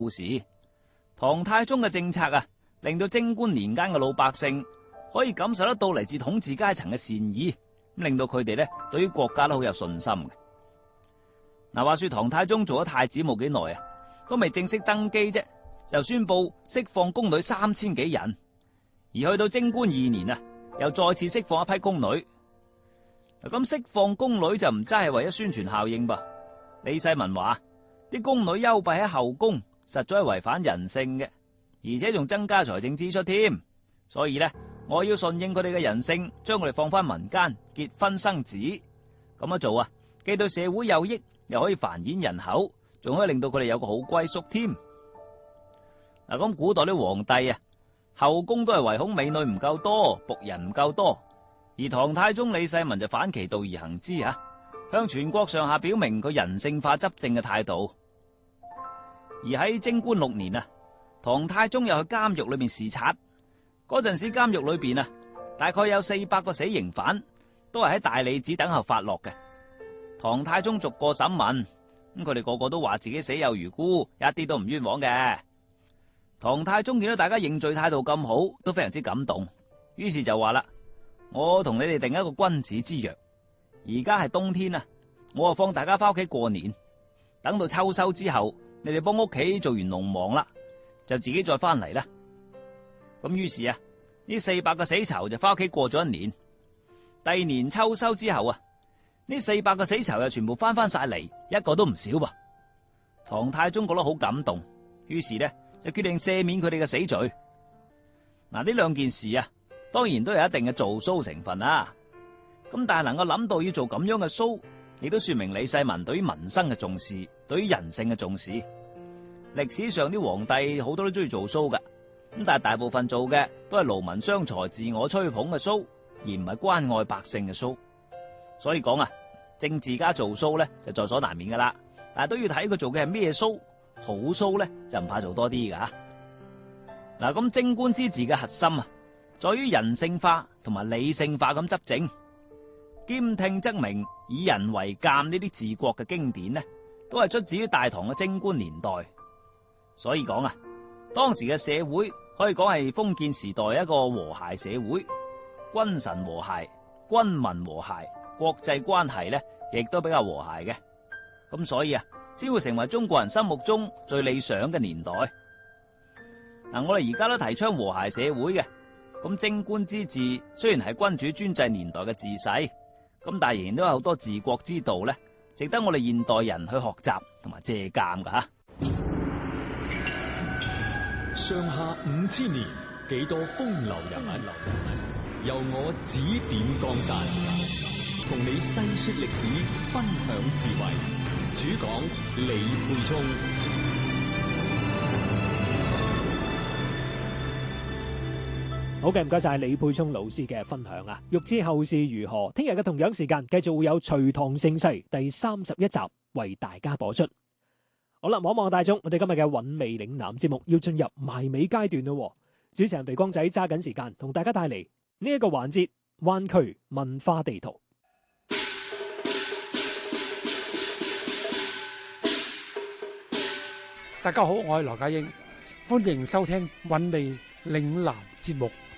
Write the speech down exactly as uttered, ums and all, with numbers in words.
故事。唐太宗嘅政策啊，令到貞觀年間嘅老百姓可以感受得到嚟自統治階層嘅善意，咁令到佢哋咧對於國家都好有信心嘅。嗱，話說唐太宗做咗太子冇幾耐啊，都未正式登基啫，就宣布釋放宮女三千幾人，而去到貞觀二年啊，又再次釋放一批宮女。嗱，咁釋放宮女就唔齋係為咗宣傳效應噃。李世民話啲宮女幽閉喺後宮，實在係違反人性嘅，而且仲增加財政支出添。所以咧，我要順應佢哋嘅人性，將佢哋放翻民間結婚生子。咁樣做啊，既對社會有益，又可以繁衍人口，仲可以令到佢哋有個好歸宿添。嗱，咁古代啲皇帝啊，後宮都係唯恐美女唔夠多，僕人唔夠多。而唐太宗李世民就反其道而行之吓，向全國上下表明佢人性化執政嘅態度。而喺貞觀六年啊，唐太宗又去監獄裏面視察。嗰陣時監獄裏邊啊，大概有四百個死刑犯，都係喺大理寺等候發落嘅。唐太宗逐個審問，咁佢哋個個都話自己死有餘辜，一啲都唔冤枉嘅。唐太宗見到大家認罪態度咁好，都非常之感動，於是就話啦：我同你哋定一個君子之約，而家係冬天啊，我就放大家翻屋企過年，等到秋收之後，你哋幫屋企做完農忙啦，就自己再翻嚟啦。咁於是啊，呢四百個死囚就翻屋企過咗一年。第二年秋收之後啊，呢四百個死囚又全部翻翻晒嚟，一個都唔少噃。唐太宗覺得好感動，於是呢就決定赦免佢哋嘅死罪。嗱，呢兩件事啊，當然都有一定嘅造騷成分啦。咁但係能夠諗到要做咁樣嘅騷，亦都說明李世民對於民生嘅重視，對於人性嘅重視。歷史上啲皇帝好多都中意做騷噶。咁但係大部分做嘅都係勞民傷財、自我吹捧嘅騷，而唔係關愛百姓嘅騷。所以講啊，政治家做騷咧就在所難免噶啦，但係都要睇佢做嘅係咩騷。好騷咧就唔怕做多啲噶。嗱，咁貞觀之治嘅核心啊，在於人性化同埋理性化咁執政。兼聽則明，以人為鑑呢啲治國嘅經典呢，都係出自於大唐嘅貞觀年代。所以講啊，當時嘅社會可以講係封建時代一個和諧社會，君臣和諧、軍民和諧，國際關係呢亦都比較和諧嘅。咁所以啊，先會成為中國人心目中最理想嘅年代。嗱，我哋而家都提倡和諧社會嘅，咁貞觀之治雖然係君主專制年代嘅治世，咁但係仍然都有好多治國之道呢，值得我哋現代人去學習同埋借鑒噶吓。 上下五千年，幾多風流人物，由我指點江山，同你細說歷史，分享智慧。主講李沛聰。 好嘅，唔該晒李沛聰老師嘅分享啊！欲知後事如何，聽日嘅同樣時間繼續會有《隋唐盛世》第三十一集為大家播出。好啦，望望大眾，我哋今日嘅韻味嶺南節目要進入埋尾階段咯。主持人肥光仔揸緊時間同大家帶嚟呢一個環節——灣區文化地圖。 大家好，我係羅家英，歡迎收聽韻味嶺南節目。